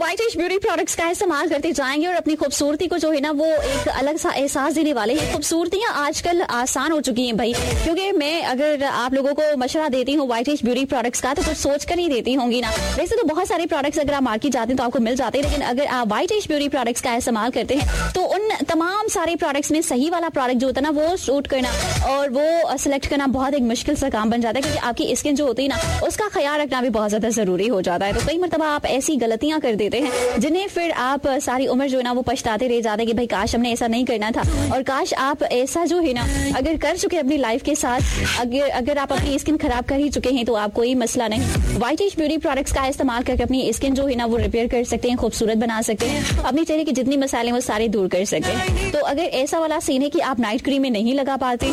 Whitish beauty products का इस्तेमाल करते जाएंगे और अपनी खूबसूरती को जो है ना वो एक अलग सा एहसास देने वाले हैं। खूबसूरतियां आजकल आसान हो चुकी हैं भाई, क्योंकि मैं अगर आप लोगों को मशवरा देती हूँ वाइटिश ब्यूटी प्रोडक्ट्स का तो कुछ सोच कर ही देती होंगी ना। वैसे तो बहुत सारे प्रोडक्ट्स अगर आप मार्केट जाते हैं तो आपको मिल जाते हैं, लेकिन अगर आप वाइटिश ब्यूटी प्रोडक्ट्स का इस्तेमाल करते हैं तो उन तमाम सारे प्रोडक्ट्स में सही वाला प्रोडक्ट जो होता है ना वो शूट करना और वो सिलेक्ट करना बहुत एक मुश्किल सा काम बन जाता है, क्योंकि आपकी स्किन जो होती है ना उसका ख्याल रखना भी बहुत ज्यादा जरूरी हो जाता है। तो कई मरतबा आप ऐसी गलतियां कर देते हैं जिन्हें फिर आप सारी उम्र जो है ना वो पछताते रह जाते हैं कि भाई काश हमने ऐसा नहीं करना था, और काश आप ऐसा जो है ना अगर कर चुके अपनी लाइफ के साथ, अगर आप अपनी स्किन खराब कर ही चुके हैं तो आप कोई मसला नहीं। वाइटिश ब्यूटी प्रोडक्ट्स का इस्तेमाल करके अपनी स्किन जो है ना वो रिपेयर कर सकते हैं, खूबसूरत बना सकते हैं, अपने चेहरे के जितनी मसाले वो सारे दूर कर सकते हैं। तो अगर ऐसा वाला सीन है कि आप नाइट क्रीम में नहीं लगा पाते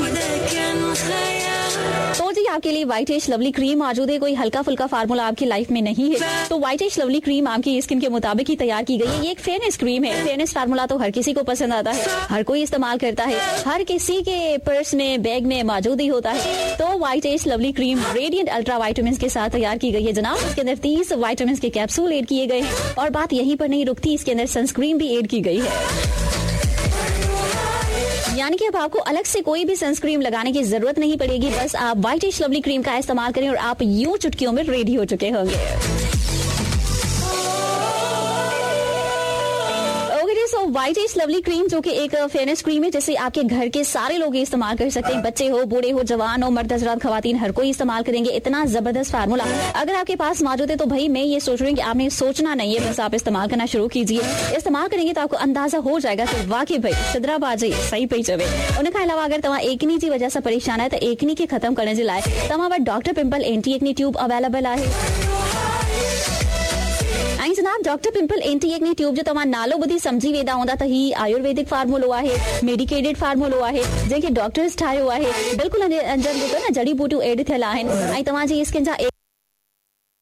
तो जी आपके लिए वाइटिश लवली क्रीम मौजूद है। कोई हल्का फुल्का फार्मूला आपकी लाइफ में नहीं है तो वाइटिश लवली क्रीम आपकी स्किन के मुताबिक ही तैयार की गई है। ये एक फेयरनेस क्रीम है। फेयरनेस फार्मूला तो हर किसी को पसंद आता है, हर कोई इस्तेमाल करता है, हर किसी के पर्स में बैग में मौजूद ही होता है। तो whitish lovely cream radiant ultra vitamin के साथ तैयार की गई है जनाब। इसके अंदर 30 विटामिन के कैप्सूल ऐड किए गए हैं और बात यहीं पर नहीं रुकती, इसके अंदर सनस्क्रीन भी ऐड की गई है। यानी कि अब आपको अलग से कोई भी सनस्क्रीन लगाने की जरूरत नहीं पड़ेगी, बस आप वाइटिश लवली क्रीम का इस्तेमाल करें और आप यूं चुटकियों में रेडी हो चुके होंगे। सो वाइटिश लवली क्रीम जो कि एक फेयरनेस क्रीम है जिसे आपके घर के सारे लोग इस्तेमाल कर सकते हैं, बच्चे हो, बूढ़े हो, जवान हो, मर्द हजरात, खवातीन, हर कोई इस्तेमाल करेंगे। इतना जबरदस्त फार्मूला अगर आपके पास मौजूद है तो भाई मैं ये सोच रही हूँ कि आपने सोचना नहीं है, बस आप इस्तेमाल करना शुरू कीजिए। इस्तेमाल करेंगे तो आपको अंदाजा हो जाएगा कि वाकई भाई सिदराबाजी सही पे चवे। उनके अलावा अगर तव्हां एकनी जी वजह से परेशान है तो एकनी के खत्म करने जे लाए तव्हां वटि डॉक्टर पिंपल एंटी एकनी ट्यूब अवेलेबल है। जनाब doctor pimple anti acne tube जो तव्हां नालो ॿुधी समझी वेंदा हूंदा त ही आयुर्वेदिक फार्मूलो आहे, मेडिकेटेड फार्मूलो आहे जंहिंखे डॉक्टर्स ठाहियो आहे। बिल्कुलु अंदरि जेको न जड़ी बूटियूं एड थियल आहिनि ऐं तव्हांजी स्किन जा